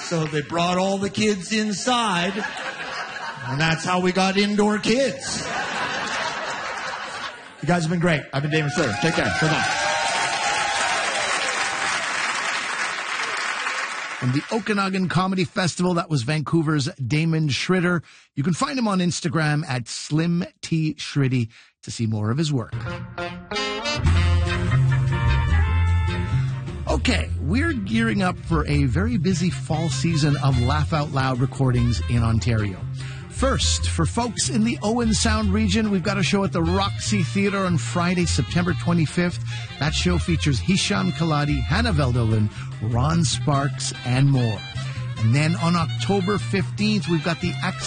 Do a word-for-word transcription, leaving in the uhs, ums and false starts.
So they brought all the kids inside, and that's how we got indoor kids. You guys have been great. I've been Damon Schroeder. Take care. Bye-bye. From the Okanagan Comedy Festival, that was Vancouver's Damon Schroeder. You can find him on Instagram at Slim T Shriddy to see more of his work. Okay, we're gearing up for a very busy fall season of Laugh Out Loud recordings in Ontario. First, for folks in the Owen Sound region, we've got a show at the Roxy Theatre on Friday, September twenty-fifth. That show features Hisham Kaladi, Hannah Veldolin, Ron Sparks, and more. And then on October fifteenth, we've got the